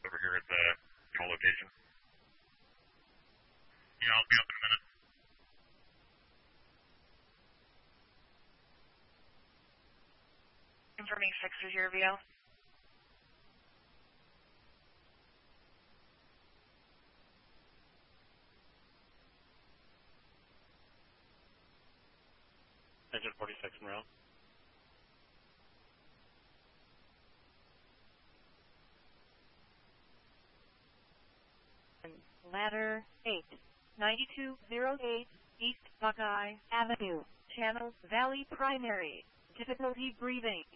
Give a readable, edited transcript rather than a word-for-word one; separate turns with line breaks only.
over here at the location. Yeah, I'll be up in a minute.
Confirming 6 is your VO.
Engine 46 Morale.
Ladder 8, 9208 East Buckeye Avenue, Channel Valley Primary. Difficulty breathing.